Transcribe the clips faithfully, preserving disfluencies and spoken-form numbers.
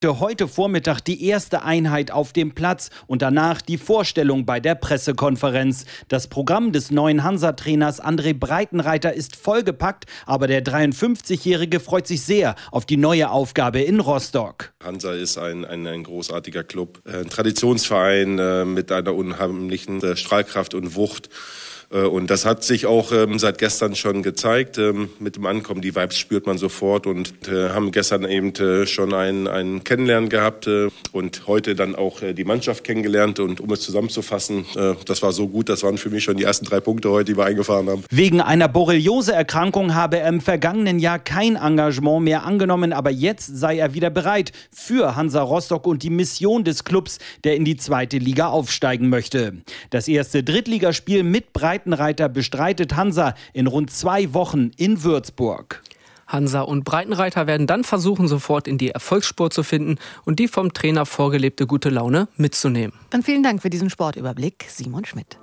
Heute Vormittag die erste Einheit auf dem Platz und danach die Vorstellung bei der Pressekonferenz. Das Programm des neuen Hansa-Trainers André Breitenreiter ist vollgepackt, aber der dreiundfünfzigjährige freut sich sehr auf die neue Aufgabe in Rostock. Hansa ist ein, ein, ein großartiger Club, ein Traditionsverein äh, mit einer unheimlichen äh, Strahlkraft und Wucht. Und das hat sich auch ähm, seit gestern schon gezeigt. Ähm, mit dem Ankommen, die Vibes spürt man sofort und äh, haben gestern eben äh, schon ein, ein Kennenlernen gehabt äh, und heute dann auch äh, die Mannschaft kennengelernt. Und um es zusammenzufassen, äh, das war so gut, das waren für mich schon die ersten drei Punkte heute, die wir eingefahren haben. Wegen einer Borreliose-Erkrankung habe er im vergangenen Jahr kein Engagement mehr angenommen, aber jetzt sei er wieder bereit für Hansa Rostock und die Mission des Clubs, der in die zweite Liga aufsteigen möchte. Das erste Drittligaspiel mit Breitenreiter bestreitet Hansa in rund zwei Wochen in Würzburg. Hansa und Breitenreiter werden dann versuchen, sofort in die Erfolgsspur zu finden und die vom Trainer vorgelebte gute Laune mitzunehmen. Dann vielen Dank für diesen Sportüberblick, Simon Schmidt.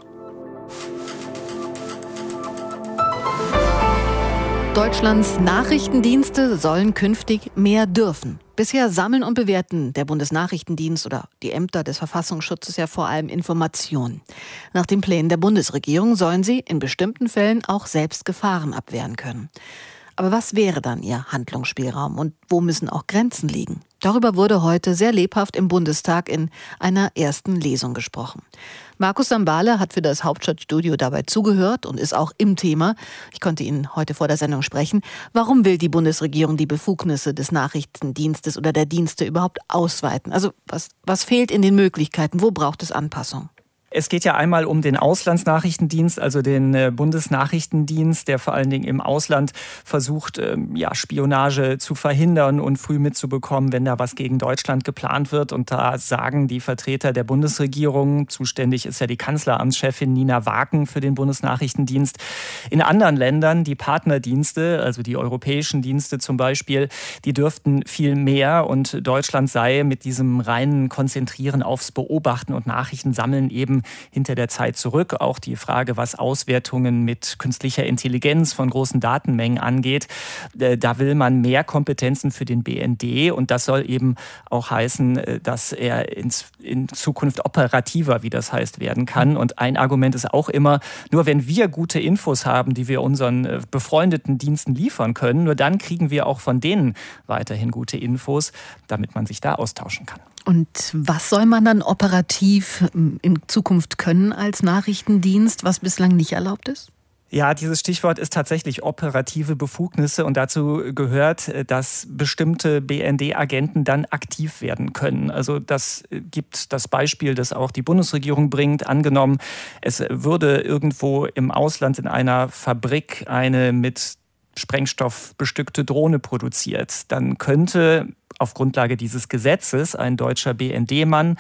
Deutschlands Nachrichtendienste sollen künftig mehr dürfen. Bisher sammeln und bewerten der Bundesnachrichtendienst oder die Ämter des Verfassungsschutzes ja vor allem Informationen. Nach den Plänen der Bundesregierung sollen sie in bestimmten Fällen auch selbst Gefahren abwehren können. Aber was wäre dann ihr Handlungsspielraum und wo müssen auch Grenzen liegen? Darüber wurde heute sehr lebhaft im Bundestag in einer ersten Lesung gesprochen. Markus Sambale hat für das Hauptstadtstudio dabei zugehört und ist auch im Thema. Ich konnte ihn heute vor der Sendung sprechen. Warum will die Bundesregierung die Befugnisse des Nachrichtendienstes oder der Dienste überhaupt ausweiten? Also was, was fehlt in den Möglichkeiten? Wo braucht es Anpassung? Es geht ja einmal um den Auslandsnachrichtendienst, also den äh, Bundesnachrichtendienst, der vor allen Dingen im Ausland versucht, ähm, ja, Spionage zu verhindern und früh mitzubekommen, wenn da was gegen Deutschland geplant wird. Und da sagen die Vertreter der Bundesregierung, zuständig ist ja die Kanzleramtschefin Nina Waken für den Bundesnachrichtendienst, in anderen Ländern die Partnerdienste, also die europäischen Dienste zum Beispiel, die dürften viel mehr und Deutschland sei mit diesem reinen Konzentrieren aufs Beobachten und Nachrichtensammeln eben hinter der Zeit zurück. Auch die Frage, was Auswertungen mit künstlicher Intelligenz von großen Datenmengen angeht, da will man mehr Kompetenzen für den B N D und das soll eben auch heißen, dass er in Zukunft operativer, wie das heißt, werden kann. Und ein Argument ist auch immer, nur wenn wir gute Infos haben, die wir unseren befreundeten Diensten liefern können, nur dann kriegen wir auch von denen weiterhin gute Infos, damit man sich da austauschen kann. Und was soll man dann operativ in Zukunft können als Nachrichtendienst, was bislang nicht erlaubt ist? Ja, dieses Stichwort ist tatsächlich operative Befugnisse und dazu gehört, dass bestimmte B N D-Agenten dann aktiv werden können. Also das gibt das Beispiel, das auch die Bundesregierung bringt. Angenommen, es würde irgendwo im Ausland in einer Fabrik eine mit Sprengstoff bestückte Drohne produziert, dann könnte auf Grundlage dieses Gesetzes ein deutscher B N D-Mann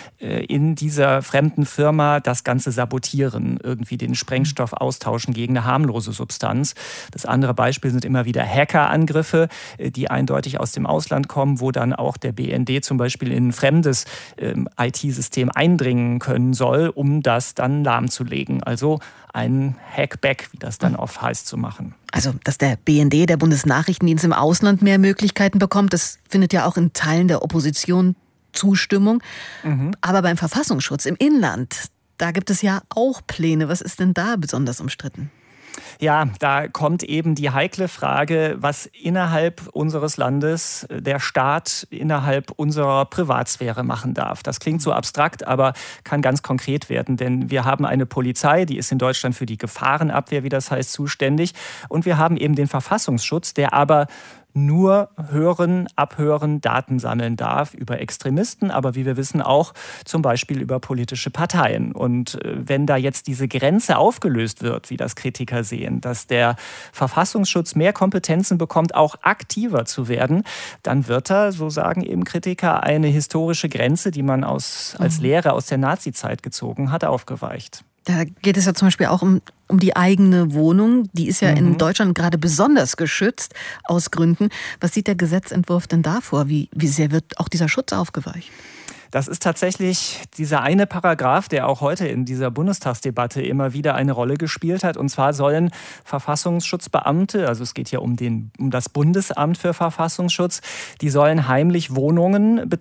in dieser fremden Firma das Ganze sabotieren, irgendwie den Sprengstoff austauschen gegen eine harmlose Substanz. Das andere Beispiel sind immer wieder Hackerangriffe, die eindeutig aus dem Ausland kommen, wo dann auch der B N D zum Beispiel in ein fremdes ähm, I T-System eindringen können soll, um das dann lahmzulegen. Also ein Hackback, wie das dann oft heißt, zu machen. Also, dass der B N D, der Bundesnachrichtendienst, im Ausland mehr Möglichkeiten bekommt, das findet ja auch in Teilen der Opposition Zustimmung. Mhm. Aber beim Verfassungsschutz im Inland, da gibt es ja auch Pläne. Was ist denn da besonders umstritten? Ja, da kommt eben die heikle Frage, was innerhalb unseres Landes der Staat innerhalb unserer Privatsphäre machen darf. Das klingt so abstrakt, aber kann ganz konkret werden, denn wir haben eine Polizei, die ist in Deutschland für die Gefahrenabwehr, wie das heißt, zuständig. Und wir haben eben den Verfassungsschutz, der aber nur hören, abhören, Daten sammeln darf über Extremisten, aber wie wir wissen auch zum Beispiel über politische Parteien. Und wenn da jetzt diese Grenze aufgelöst wird, wie das Kritiker sehen, dass der Verfassungsschutz mehr Kompetenzen bekommt, auch aktiver zu werden, dann wird da, so sagen eben Kritiker, eine historische Grenze, die man aus, als Lehre aus der Nazizeit gezogen hat, aufgeweicht. Da geht es ja zum Beispiel auch um, um die eigene Wohnung. Die ist ja mhm. in Deutschland gerade besonders geschützt aus Gründen. Was sieht der Gesetzentwurf denn da vor? Wie, wie sehr wird auch dieser Schutz aufgeweicht? Das ist tatsächlich dieser eine Paragraph, der auch heute in dieser Bundestagsdebatte immer wieder eine Rolle gespielt hat. Und zwar sollen Verfassungsschutzbeamte, also es geht ja um, den, um das Bundesamt für Verfassungsschutz, die sollen heimlich Wohnungen